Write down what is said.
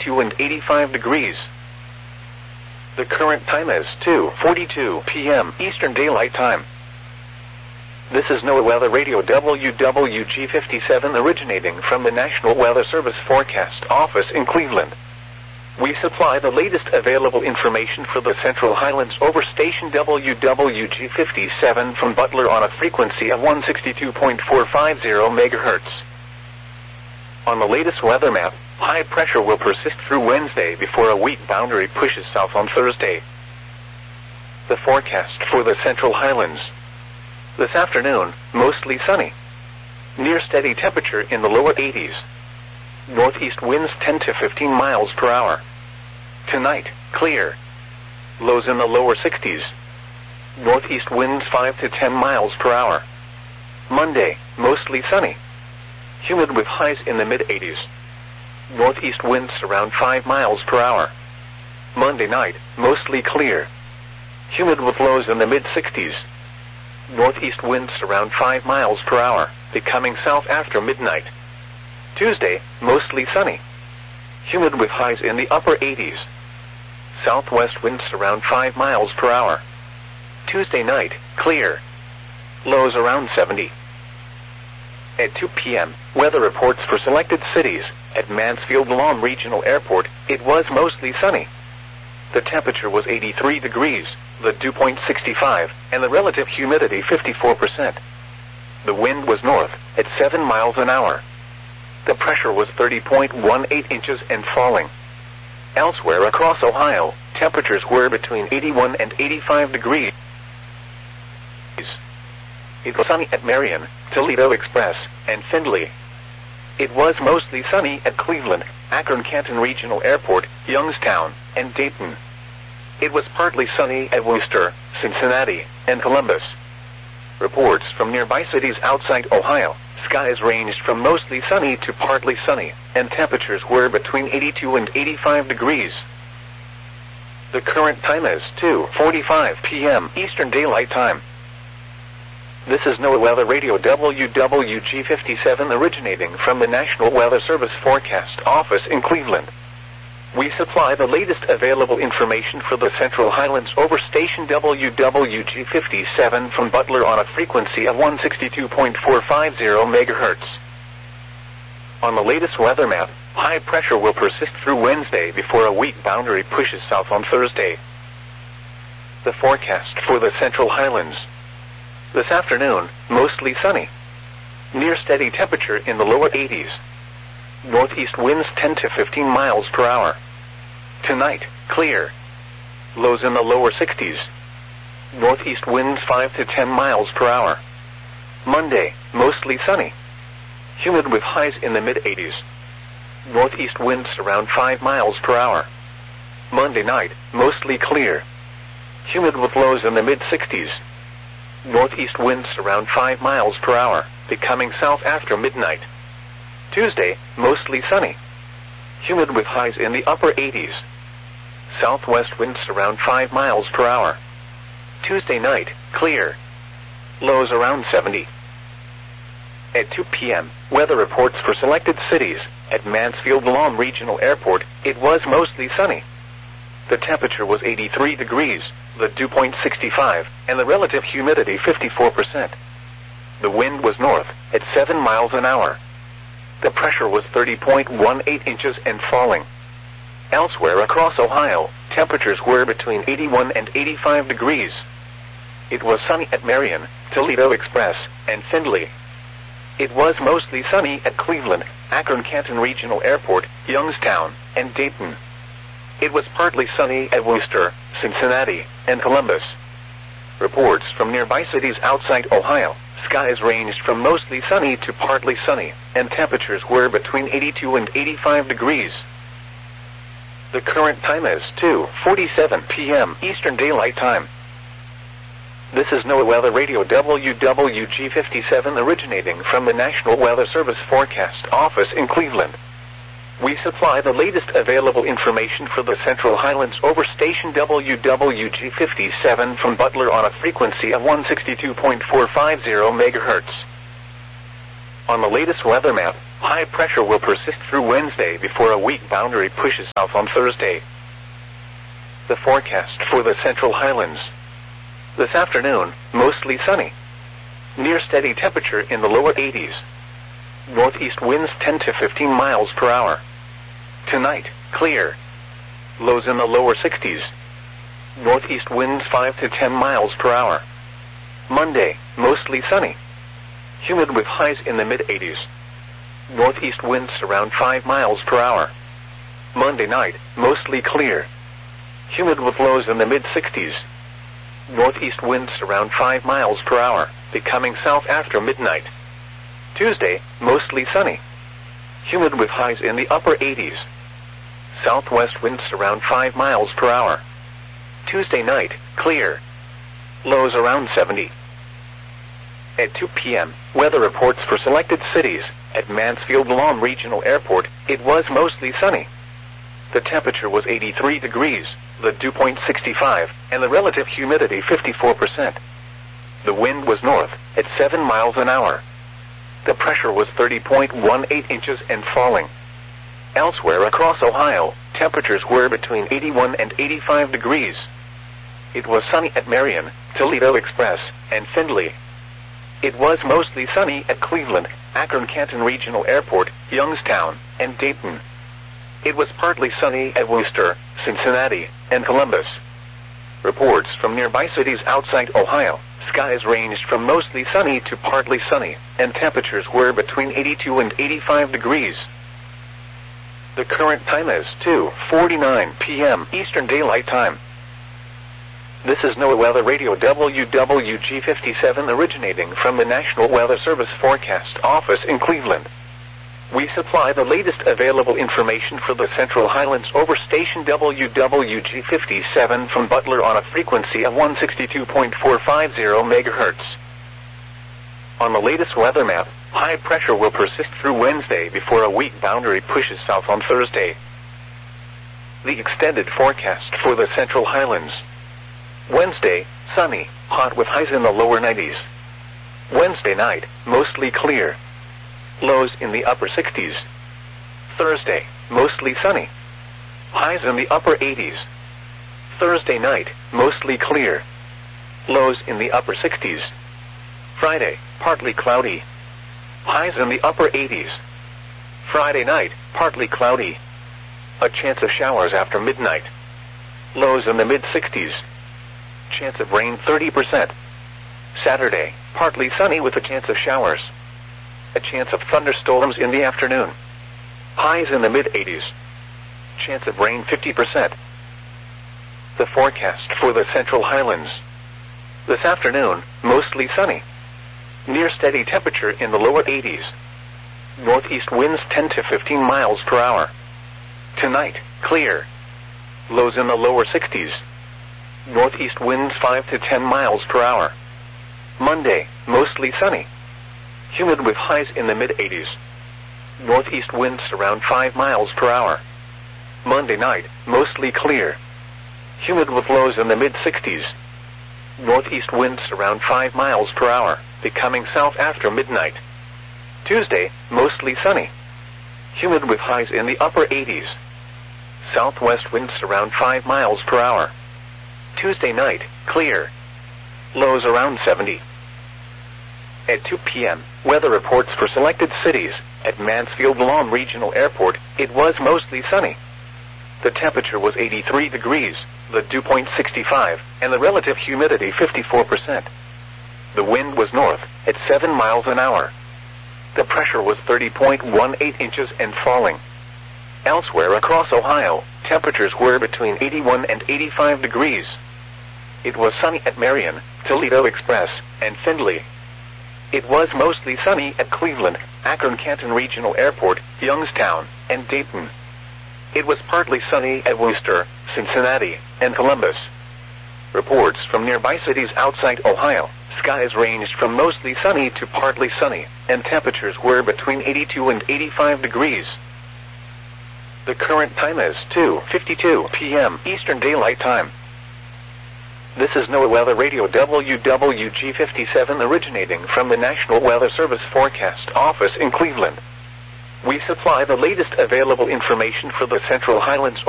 82 and 85 degrees. The current time is 2:42 p.m. Eastern Daylight Time. This is NOAA Weather Radio WWG57 originating from the National Weather Service Forecast Office in Cleveland. We supply the latest available information for the Central Highlands over station WWG57 from Butler on a frequency of 162.450 MHz. On the latest weather map, high pressure will persist through Wednesday before a weak boundary pushes south on Thursday. The forecast for the Central Highlands. This afternoon, mostly sunny. Near steady temperature in the lower 80s. Northeast winds 10 to 15 miles per hour. Tonight, clear. Lows in the lower 60s. Northeast winds 5 to 10 miles per hour. Monday, mostly sunny. Humid with highs in the mid-80s. Northeast winds around 5 miles per hour. Monday night, mostly clear. Humid with lows in the mid-60s. Northeast winds around 5 miles per hour, becoming south after midnight. Tuesday, mostly sunny. Humid with highs in the upper 80s. Southwest winds around 5 miles per hour. Tuesday night, clear. Lows around 70. At 2 p.m., weather reports for selected cities. At Mansfield-Lam Regional Airport, it was mostly sunny. The temperature was 83 degrees, the dew point 65, and the relative humidity 54%. The wind was north, at 7 miles an hour. The pressure was 30.18 inches and falling. Elsewhere across Ohio, temperatures were between 81 and 85 degrees. It was sunny at Marion, Toledo Express, and Findlay. It was mostly sunny at Cleveland, Akron-Canton Regional Airport, Youngstown, and Dayton. It was partly sunny at Worcester, Cincinnati, and Columbus. Reports from nearby cities outside Ohio, skies ranged from mostly sunny to partly sunny, and temperatures were between 82 and 85 degrees. The current time is 2:45 p.m. Eastern Daylight Time. This is NOAA Weather Radio WWG57 originating from the National Weather Service Forecast Office in Cleveland. We supply the latest available information for the Central Highlands over station WWG57 from Butler on a frequency of 162.450 MHz. On the latest weather map, high pressure will persist through Wednesday before a weak boundary pushes south on Thursday. The forecast for the Central Highlands. This afternoon, mostly sunny. Near steady temperature in the lower 80s. Northeast winds 10 to 15 miles per hour. Tonight, clear. Lows in the lower 60s. Northeast winds 5 to 10 miles per hour. Monday, mostly sunny. Humid with highs in the mid-80s. Northeast winds around 5 miles per hour. Monday night, mostly clear. Humid with lows in the mid-60s. Northeast winds around 5 miles per hour, becoming south after midnight. Tuesday, mostly sunny. Humid with highs in the upper 80s. Southwest winds around 5 miles per hour. Tuesday night, clear. Lows around 70. At 2 p.m., weather reports for selected cities. At Mansfield-Lam Regional Airport, it was mostly sunny. The temperature was 83 degrees, the dew point 65, and the relative humidity 54%. The wind was north, at 7 miles an hour. The pressure was 30.18 inches and falling. Elsewhere across Ohio, temperatures were between 81 and 85 degrees. It was sunny at Marion, Toledo Express, and Findlay. It was mostly sunny at Cleveland, Akron-Canton Regional Airport, Youngstown, and Dayton. It was partly sunny at Worcester, Cincinnati, and Columbus. Reports from nearby cities outside Ohio, skies ranged from mostly sunny to partly sunny, and temperatures were between 82 and 85 degrees. The current time is 2:47 p.m. Eastern Daylight Time. This is NOAA Weather Radio WWG57 originating from the National Weather Service Forecast Office in Cleveland. We supply the latest available information for the Central Highlands over station WWG57 from Butler on a frequency of 162.450 MHz. On the latest weather map, High pressure will persist through Wednesday before a weak boundary pushes south on Thursday. The forecast for the Central Highlands. This afternoon, mostly sunny. Near steady temperature in the lower 80s. Northeast winds 10 to 15 miles per hour. Tonight, clear. Lows in the lower 60s. Northeast winds 5 to 10 miles per hour. Monday, mostly sunny. Humid with highs in the mid-80s. Northeast winds around 5 miles per hour. Monday night, mostly clear. Humid with lows in the mid-60s. Northeast winds around 5 miles per hour, becoming south after midnight. Tuesday, mostly sunny. Humid with highs in the upper 80s. Southwest winds around 5 miles per hour. Tuesday night, clear. Lows around 70. At 2 p.m., weather reports for selected cities. At Mansfield Lawn Regional Airport, it was mostly sunny. The temperature was 83 degrees, the dew point 65, and the relative humidity 54%. The wind was north, at 7 miles an hour. The pressure was 30.18 inches and falling. Elsewhere across Ohio, temperatures were between 81 and 85 degrees. It was sunny at Marion, Toledo Express, and Findlay. It was mostly sunny at Cleveland, Akron-Canton Regional Airport, Youngstown, and Dayton. It was partly sunny at Worcester, Cincinnati, and Columbus. Reports from nearby cities outside Ohio, skies ranged from mostly sunny to partly sunny, and temperatures were between 82 and 85 degrees. The current time is 2:49 p.m. Eastern Daylight Time. This is NOAA Weather Radio WWG57 originating from the National Weather Service Forecast Office in Cleveland. We supply the latest available information for the Central Highlands over station WWG57 from Butler on a frequency of 162.450 MHz. On the latest weather map, high pressure will persist through Wednesday before a weak boundary pushes south on Thursday. The extended forecast for the Central Highlands. Wednesday, sunny, hot with highs in the lower 90s. Wednesday night, mostly clear. Lows in the upper 60s. Thursday, mostly sunny. Highs in the upper 80s. Thursday night, mostly clear. Lows in the upper 60s. Friday, partly cloudy. Highs in the upper 80s. Friday night, partly cloudy. A chance of showers after midnight. Lows in the mid-60s. Chance of rain 30%. Saturday, partly sunny with a chance of showers. A chance of thunderstorms in the afternoon. Highs in the mid-80s. Chance of rain 50%. The forecast for the Central Highlands. This afternoon, mostly sunny. Near steady temperature in the lower 80s. Northeast winds 10 to 15 miles per hour. Tonight, clear. Lows in the lower 60s. Northeast winds 5 to 10 miles per hour. Monday, mostly sunny. Humid with highs in the mid-80s. Northeast winds around 5 miles per hour. Monday night, mostly clear. Humid with lows in the mid-60s. Northeast winds around 5 miles per hour, becoming south after midnight. Tuesday, mostly sunny. Humid with highs in the upper 80s. Southwest winds around 5 miles per hour. Tuesday night, clear. Lows around 70. At 2 p.m., weather reports for selected cities. At Mansfield Lawn Regional Airport, it was mostly sunny. The temperature was 83 degrees, the dew point 65, and the relative humidity 54%. The wind was north, at 7 miles an hour. The pressure was 30.18 inches and falling. Elsewhere across Ohio, temperatures were between 81 and 85 degrees. It was sunny at Marion, Toledo Express, and Findlay. It was mostly sunny at Cleveland, Akron-Canton Regional Airport, Youngstown, and Dayton. It was partly sunny at Worcester, Cincinnati, and Columbus. Reports from nearby cities outside Ohio, skies ranged from mostly sunny to partly sunny, and temperatures were between 82 and 85 degrees. The current time is 2:52 p.m. Eastern Daylight Time. This is NOAA Weather Radio WWG57 originating from the National Weather Service Forecast Office in Cleveland. We supply the latest available information for the Central Highlands